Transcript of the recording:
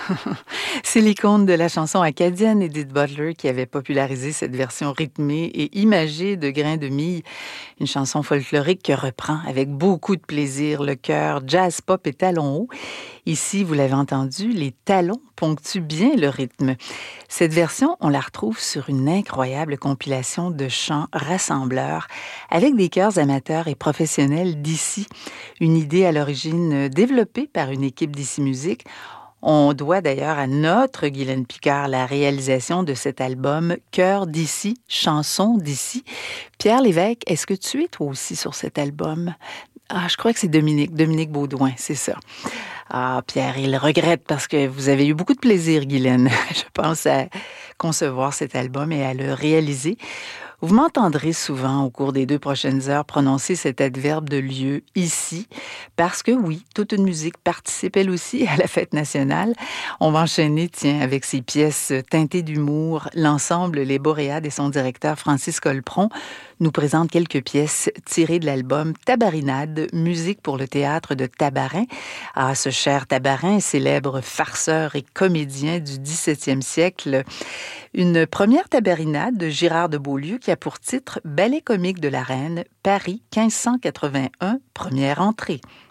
C'est l'icône de la chanson acadienne Edith Butler qui avait popularisé cette version rythmée et imagée de Grains de Mie, une chanson folklorique que reprend avec beaucoup de plaisir le chœur jazz pop et talons hauts. Ici, vous l'avez entendu, les talons ponctuent bien le rythme. Cette version, on la retrouve sur une incroyable compilation de chants rassembleurs avec des chœurs amateurs et professionnels d'ici. Une idée à l'origine développée par une équipe d'ici Musique. On doit d'ailleurs à notre Guylaine Picard la réalisation de cet album Cœur d'ici, chansons d'ici. Pierre Lévesque, est-ce que tu es toi aussi sur cet album? Ah, je crois que c'est Dominique Baudouin, c'est ça. Ah, Pierre, il regrette parce que vous avez eu beaucoup de plaisir, Guylaine, je pense, à concevoir cet album et à le réaliser. Vous m'entendrez souvent au cours des 2 prochaines heures prononcer cet adverbe de lieu ici, parce que oui, toute une musique participe elle aussi à la fête nationale. On va enchaîner, tiens, avec ces pièces teintées d'humour. L'ensemble Les Boréades et son directeur Francis Colpron nous présente quelques pièces tirées de l'album Tabarinade, musique pour le théâtre de Tabarin. Ah, ce cher Tabarin, célèbre farceur et comédien du 17e siècle. Une première tabarinade de Girard de Beaulieu qui a pour titre Ballet comique de la Reine, Paris 1581, première entrée.